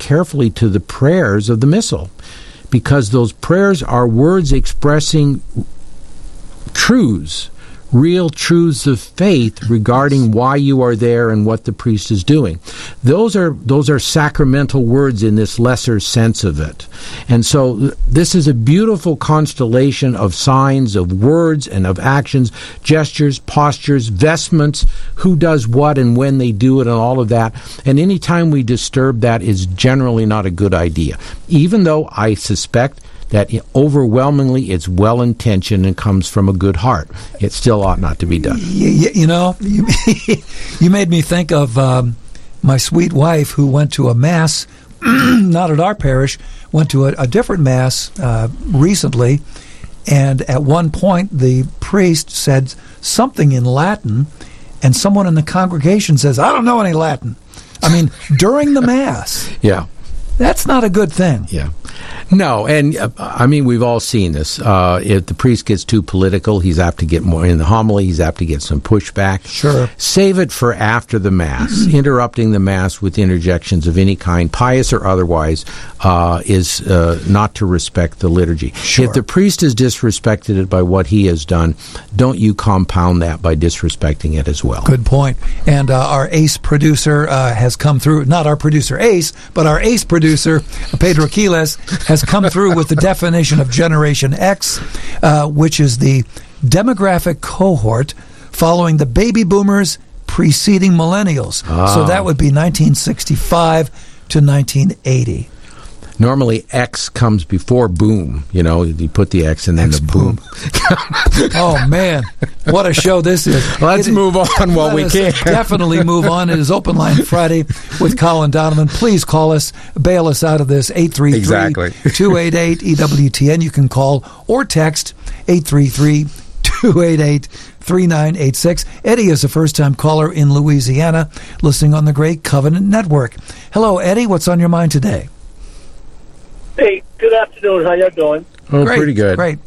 carefully to the prayers of the Missal, because those prayers are words expressing truths, real truths of faith regarding why you are there and what the priest is doing. Those are sacramental words in this lesser sense of it. And so this is a beautiful constellation of signs, of words and of actions, gestures, postures, vestments, who does what and when they do it and all of that. And any time we disturb that is generally not a good idea, even though I suspect that overwhelmingly it's well-intentioned and comes from a good heart. It still ought not to be done. You know, you made me think of my sweet wife who went to a Mass, not at our parish, went to a different Mass recently, and at one point the priest said something in Latin, and someone in the congregation says, "I don't know any Latin." I mean, during the Mass. Yeah. That's not a good thing. Yeah. No, and I mean, we've all seen this. If the priest gets too political, he's apt to get more in the homily, he's apt to get some pushback. Sure. Save it for after the Mass. Interrupting the Mass with interjections of any kind, pious or otherwise, is not to respect the liturgy. Sure. If the priest has disrespected it by what he has done, don't you compound that by disrespecting it as well. Good point. And our ace producer has come through, not our producer Ace, but our ace producer, Pedro Quiles, has come through with the definition of Generation X, which is the demographic cohort following the baby boomers preceding millennials. So that would be 1965 to 1980. Normally, X comes before boom. You know, you put the X and then the boom. Oh, man. What a show this is. Let's move on while we can. Definitely move on. It is Open Line Friday with Colin Donovan. Please call us. Bail us out of this. 833-288-EWTN. You can call or text 833-288-3986. Eddie is a first-time caller in Louisiana, listening on the Great Covenant Network. Hello, Eddie. What's on your mind today? Hey, good afternoon. How y'all doing? Oh, great, pretty good. Great.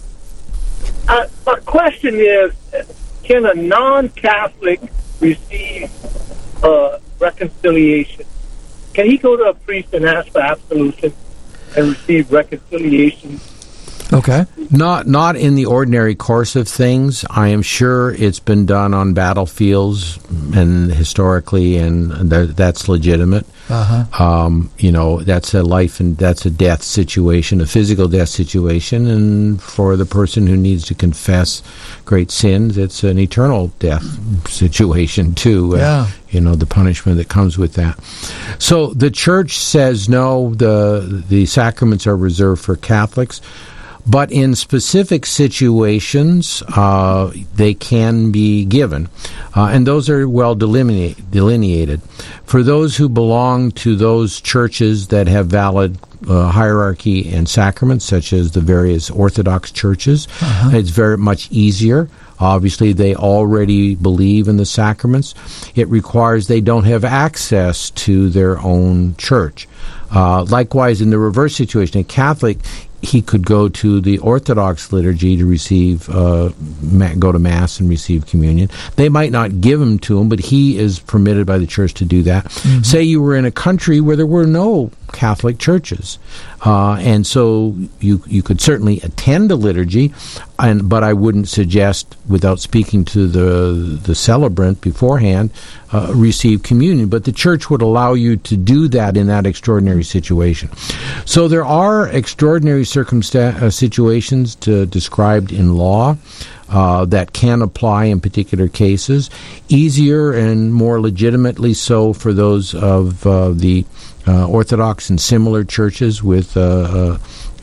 My question is, can a non-Catholic receive reconciliation? Can he go to a priest and ask for absolution and receive reconciliation? Okay. Not in the ordinary course of things. I am sure it's been done on battlefields and historically, and that's legitimate. You know, that's a life and that's a death situation, a physical death situation, and for the person who needs to confess great sins, it's an eternal death situation too. You know, the punishment that comes with that. So the Church says no, the sacraments are reserved for Catholics. But in specific situations, they can be given, and those are well delineated. For those who belong to those churches that have valid hierarchy and sacraments, such as the various Orthodox churches, it's very much easier. Obviously, they already believe in the sacraments. It requires they don't have access to their own church. Likewise, in the reverse situation, a Catholic, he could go to the Orthodox liturgy to receive, go to Mass and receive communion. They might not give him to him, but he is permitted by the Church to do that. Mm-hmm. Say you were in a country where there were no Catholic churches, and so you could certainly attend a liturgy, but I wouldn't suggest, without speaking to the celebrant beforehand, receive communion. But the Church would allow you to do that in that extraordinary situation. So there are extraordinary situations described in law that can apply in particular cases. Easier and more legitimately so for those of the Orthodox and similar churches with a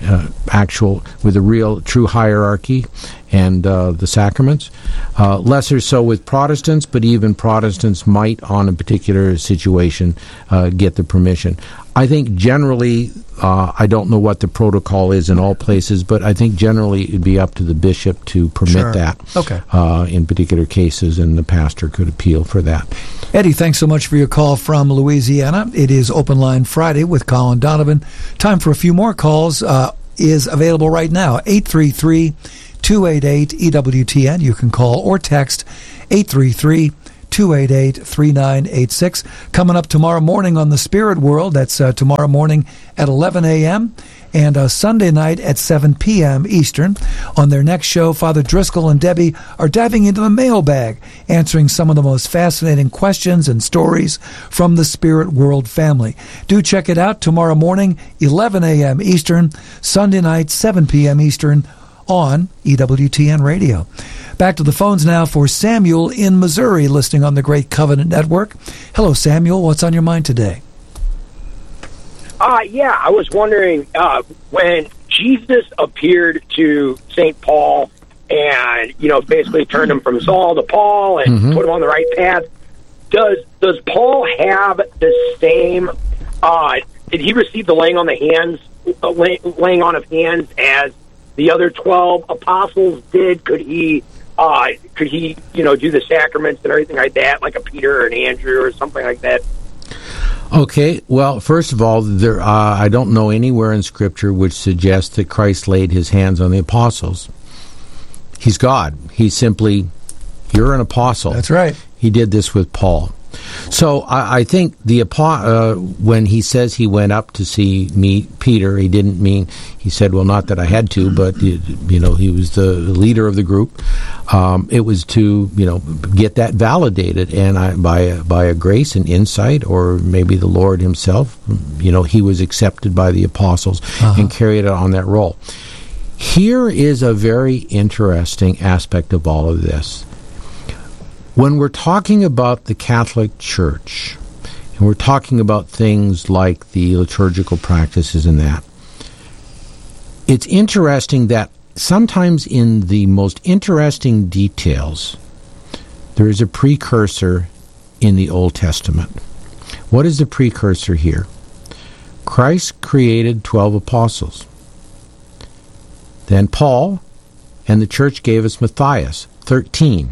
real true hierarchy and the sacraments. Lesser so with Protestants, but even Protestants might, on a particular situation, get the permission. I think generally, I don't know what the protocol is in all places, but I think generally it'd be up to the bishop to permit that in particular cases, and the pastor could appeal for that. Eddie, thanks so much for your call from Louisiana. It is Open Line Friday with Colin Donovan. Time for a few more calls is available right now. 833-288-EWTN. You can call or text 833 288-3986. Coming up tomorrow morning on The Spirit World, that's tomorrow morning at 11 a.m., and Sunday night at 7 p.m. Eastern. On their next show, Father Driscoll and Debbie are diving into the mailbag, answering some of the most fascinating questions and stories from the Spirit World family. Do check it out tomorrow morning, 11 a.m. Eastern, Sunday night, 7 p.m. Eastern, on EWTN Radio. Back to the phones now for Samuel in Missouri, listening on the Great Covenant Network. Hello, Samuel. What's on your mind today? Yeah, I was wondering, when Jesus appeared to St. Paul and, basically turned him from Saul to Paul and put him on the right path, does Paul have the same, did he receive the laying on of hands as the other 12 apostles did? Could he do the sacraments and everything like that, like a Peter or an Andrew or something like that? Okay, well, first of all, I don't know anywhere in Scripture which suggests that Christ laid his hands on the apostles. He's God. He's simply, you're an apostle. That's right. He did this with Paul. So I think when he says he went up to see Peter, he didn't mean, he said, well, not that I had to, but, he was the leader of the group. It was to, get that validated, and by a grace and insight, or maybe the Lord himself, he was accepted by the apostles and carried on that role. Here is a very interesting aspect of all of this. When we're talking about the Catholic Church, and we're talking about things like the liturgical practices and that, it's interesting that sometimes in the most interesting details, there is a precursor in the Old Testament. What is the precursor here? Christ created 12 apostles. Then Paul and the church gave us Matthias, 13.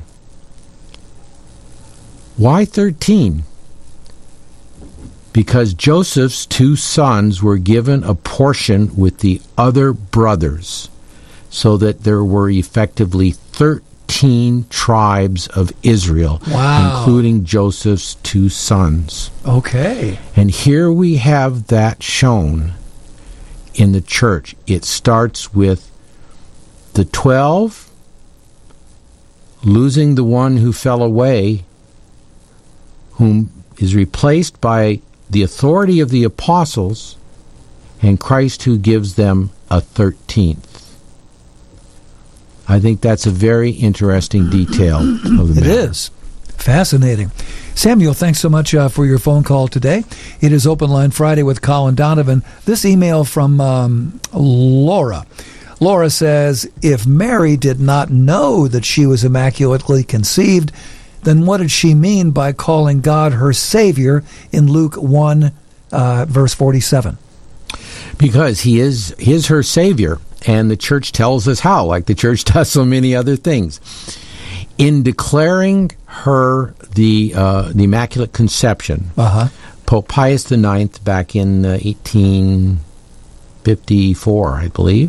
Why 13? Because Joseph's 2 sons were given a portion with the other brothers, so that there were effectively 13 tribes of Israel, including Joseph's 2 sons. Okay. And here we have that shown in the church. It starts with the 12 losing the one who fell away, whom is replaced by the authority of the apostles, and Christ who gives them a 13th. I think that's a very interesting detail of the matter. It is. Fascinating. Samuel, thanks so much for your phone call today. It is Open Line Friday with Colin Donovan. This email from Laura. Laura says, if Mary did not know that she was immaculately conceived, then what did she mean by calling God her Savior in Luke 1, verse 47? Because he is her Savior, and the Church tells us how, like the Church does so many other things. In declaring her the Immaculate Conception, Pope Pius IX, back in 1854, I believe,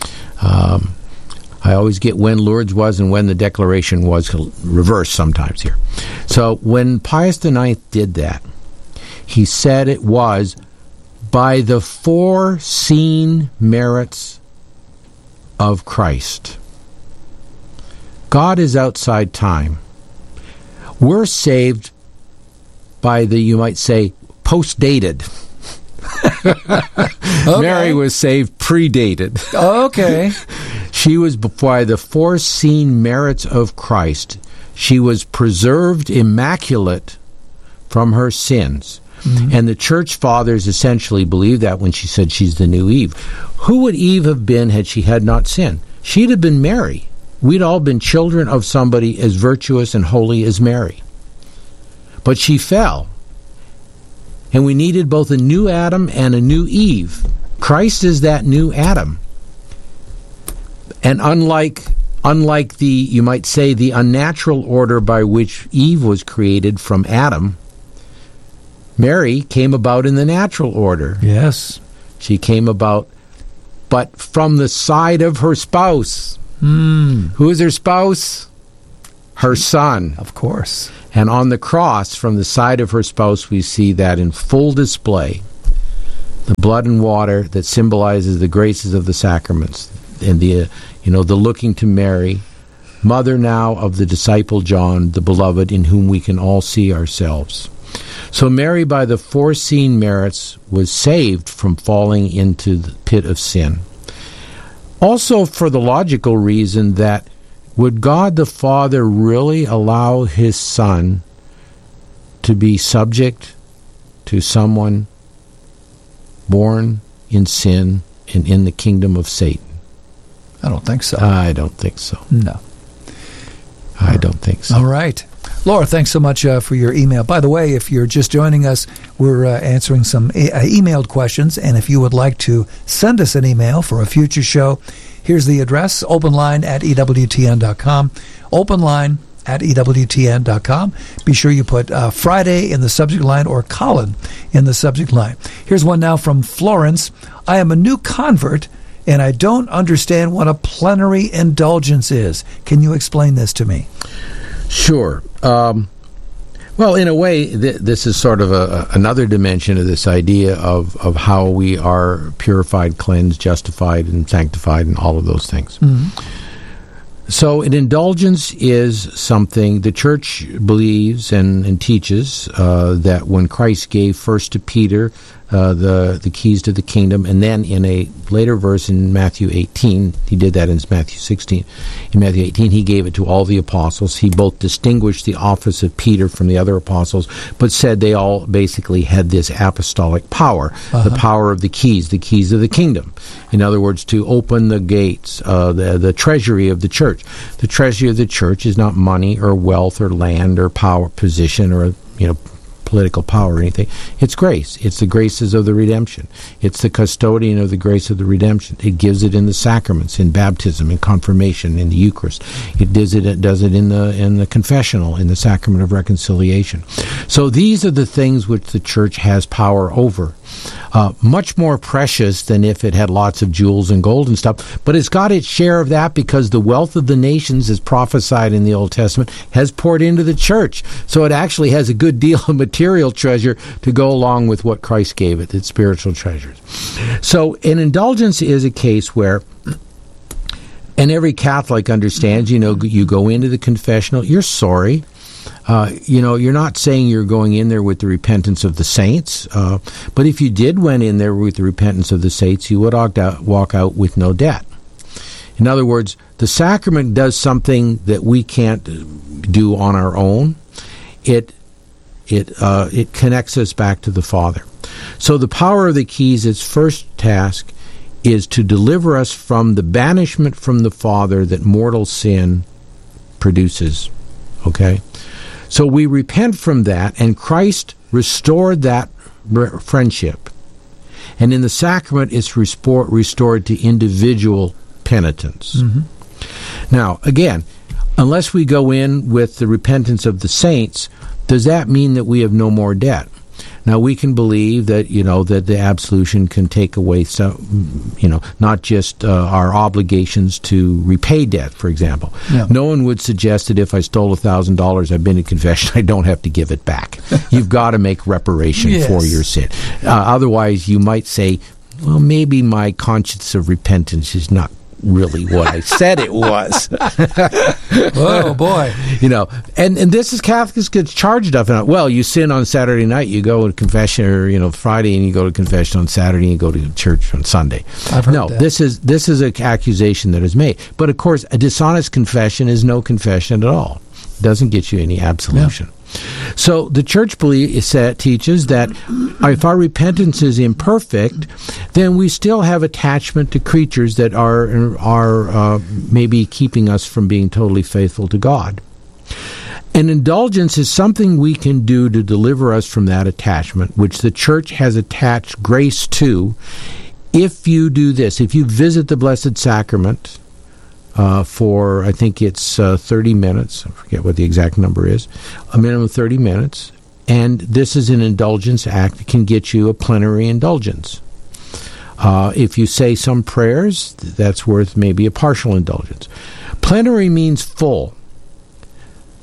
I always get when Lourdes was and when the declaration was reversed sometimes here. So when Pius IX did that, he said it was by the foreseen merits of Christ. God is outside time. We're saved by the, you might say, post-dated. Okay. Mary was saved predated. Okay. She was by the foreseen merits of Christ. She was preserved immaculate from her sins. And the church fathers essentially believed that when she said she's the new Eve. Who would Eve have been had she had not sinned? She'd have been Mary. We'd all been children of somebody as virtuous and holy as Mary. But she fell. And we needed both a new Adam and a new Eve. Christ is that new Adam. And unlike the, you might say, the unnatural order by which Eve was created from Adam, Mary came about in the natural order. Yes. She came about, but from the side of her spouse. Who is her spouse? her Son. Of course. And on the cross, from the side of her spouse, we see that in full display, the blood and water that symbolizes the graces of the sacraments, and the looking to Mary, mother now of the disciple John, the beloved, in whom we can all see ourselves. So Mary, by the foreseen merits, was saved from falling into the pit of sin. Also for the logical reason that would God the Father really allow his Son to be subject to someone born in sin and in the kingdom of Satan? I don't think so. I don't think so. No. I don't think so. All right. Laura, thanks so much for your email. By the way, if you're just joining us, we're answering some emailed questions, and if you would like to send us an email for a future show, here's the address, openline@ewtn.com, openline@ewtn.com. Be sure you put Friday in the subject line or Colin in the subject line. Here's one now from Florence. I am a new convert, and I don't understand what a plenary indulgence is. Can you explain this to me? Sure. Well, in a way, this is sort of another dimension of this idea of how we are purified, cleansed, justified, and sanctified, and all of those things. Mm-hmm. So an indulgence is something the Church believes and teaches that when Christ gave first to Peter the keys to the kingdom, and then in a later verse in Matthew 18, he did that in Matthew 16. In Matthew 18, he gave it to all the apostles. He both distinguished the office of Peter from the other apostles, but said they all basically had this apostolic power, the power of the keys of the kingdom. In other words, to open the gates, the treasury of the church. The treasury of the church is not money or wealth or land or power, position, or political power or anything. It's grace. It's the graces of the redemption. It's the custodian of the grace of the redemption. It gives it in the sacraments, in baptism, in confirmation, in the Eucharist. It does it in the confessional, in the sacrament of reconciliation. So these are the things which the Church has power over. Much more precious than if it had lots of jewels and gold and stuff, but it's got its share of that because the wealth of the nations, as prophesied in the Old Testament, has poured into the Church. So it actually has a good deal of material treasure to go along with what Christ gave it, its spiritual treasures. So an indulgence is a case where, and every Catholic understands, you go into the confessional, you're sorry. You're not saying you're going in there with the repentance of the saints, but if you did went in there with the repentance of the saints, you would walk out with no debt. In other words, the sacrament does something that we can't do on our own. It connects us back to the Father. So the power of the keys, its first task, is to deliver us from the banishment from the Father that mortal sin produces. Okay? So we repent from that, and Christ restored that friendship. And in the sacrament, it's restored to individual penitence. Mm-hmm. Now, again, unless we go in with the repentance of the saints, does that mean that we have no more debt? Now, we can believe that, that the absolution can take away some, not just our obligations to repay debt, for example. Yeah. No one would suggest that if I stole $1,000, I've been in confession, I don't have to give it back. You've got to make reparation for your sin. Otherwise, you might say, well, maybe my conscience of repentance is not really what I said it was. Oh, boy. And this is Catholics get charged of. Well, you sin on Saturday night, you go to confession, or, Friday, and you go to confession on Saturday, and you go to church on Sunday. I've heard that. This is an accusation that is made. But, of course, a dishonest confession is no confession at all. It doesn't get you any absolution. Yeah. So the Church teaches that if our repentance is imperfect, then we still have attachment to creatures that are maybe keeping us from being totally faithful to God. An indulgence is something we can do to deliver us from that attachment, which the Church has attached grace to. If you do this, if you visit the Blessed Sacrament for, I think it's 30 minutes. I forget what the exact number is. A minimum of 30 minutes. And this is an indulgence act that can get you a plenary indulgence. If you say some prayers, that's worth maybe a partial indulgence. Plenary means full.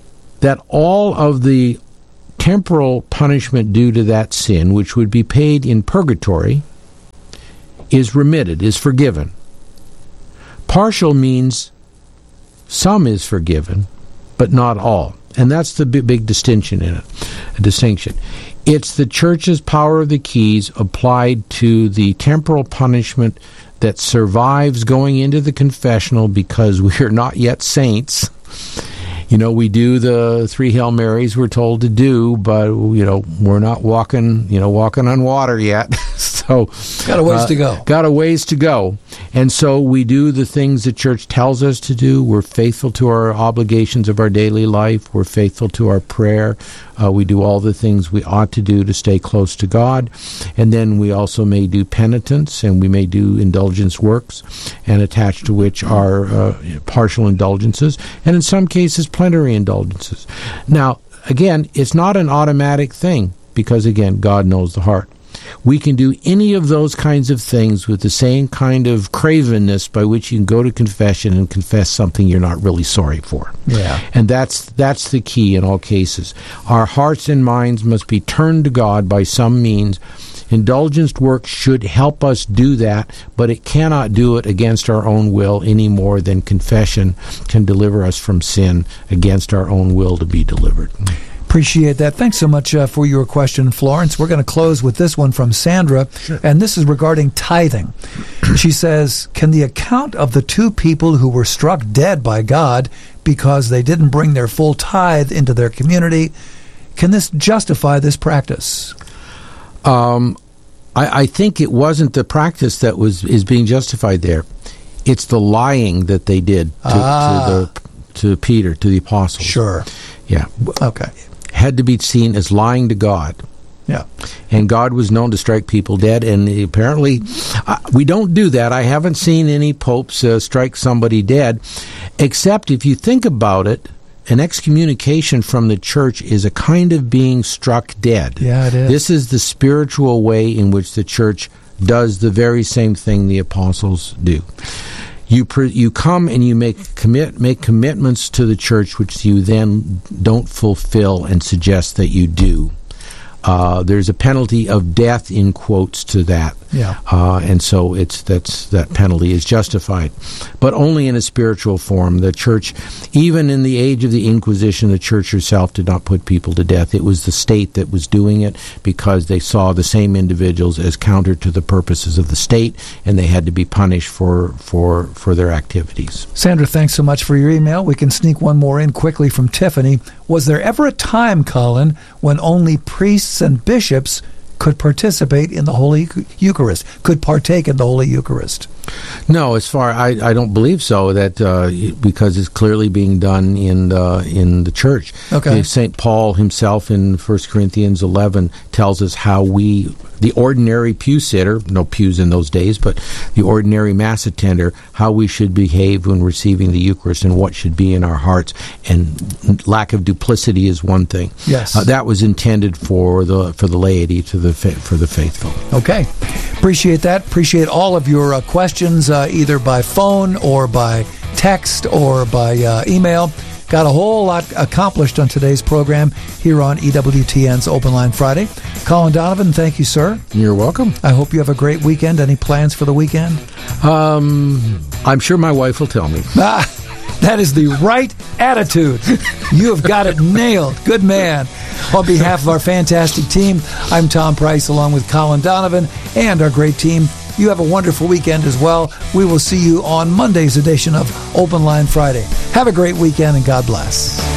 that all of the temporal punishment due to that sin, which would be paid in purgatory, is remitted, is forgiven. Partial means some is forgiven, but not all. And that's the big distinction in it, a distinction. It's the church's power of the keys applied to the temporal punishment that survives going into the confessional because we are not yet saints. You know, we do the 3 Hail Marys we're told to do, but, you know, we're not walking on water yet. So got a ways to go. Got a ways to go. And so we do the things the church tells us to do. We're faithful to our obligations of our daily life. We're faithful to our prayer. We do all the things we ought to do to stay close to God. And then we also may do penitence, and we may do indulgence works, and attached to which are partial indulgences, and in some cases plenary indulgences. Now, again, it's not an automatic thing, because, again, God knows the heart. We can do any of those kinds of things with the same kind of cravenness by which you can go to confession and confess something you're not really sorry for. Yeah. And that's the key in all cases. Our hearts and minds must be turned to God by some means. Indulgence work should help us do that, but it cannot do it against our own will any more than confession can deliver us from sin against our own will to be delivered. Appreciate that. Thanks so much for your question, Florence. We're going to close with this one from Sandra, and this is regarding tithing. She says, can the account of the 2 people who were struck dead by God because they didn't bring their full tithe into their community, can this justify this practice? I think it wasn't the practice that is being justified there. It's the lying that they did to Peter, to the apostles. Sure. Yeah. Okay. Had to be seen as lying to God. Yeah. And God was known to strike people dead, and apparently we don't do that. I haven't seen any popes strike somebody dead, except if you think about it, an excommunication from the church is a kind of being struck dead. Yeah, it is. This is the spiritual way in which the church does the very same thing the apostles do. You come and you make commitments to the church which you then don't fulfill and suggest that you do. There's a penalty of death in quotes to that. Yeah. And so that penalty is justified, but only in a spiritual form. The church, even in the age of the Inquisition, the church herself did not put people to death. It was the state that was doing it because they saw the same individuals as counter to the purposes of the state, and they had to be punished for their activities. Sandra, thanks so much for your email. We can sneak one more in quickly from Tiffany. Was there ever a time, Colin, when only priests and bishops could participate in the Holy Eucharist, could partake in the Holy Eucharist? No, I don't believe so. That because it's clearly being done in the church. Okay. St. Paul himself in 1 Corinthians 11 tells us how the ordinary pew sitter, no pews in those days, but the ordinary Mass attender, how we should behave when receiving the Eucharist and what should be in our hearts. And lack of duplicity is one thing. Yes. That was intended for the laity, for the faithful. Okay. Appreciate that. Appreciate all of your questions, either by phone or by text or by email. Got a whole lot accomplished on today's program here on EWTN's Open Line Friday. Colin Donovan, thank you, sir. You're welcome. I hope you have a great weekend. Any plans for the weekend? I'm sure my wife will tell me. That is the right attitude. You have got it nailed. Good man. On behalf of our fantastic team, I'm Tom Price along with Colin Donovan and our great team. You have a wonderful weekend as well. We will see you on Monday's edition of Open Line Friday. Have a great weekend and God bless.